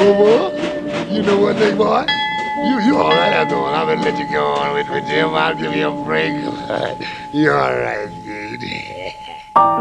Bobo, you know one thing, boy? You all right after all. I'm gonna let you go on with Jim. I'll give you a break. You all right, dude.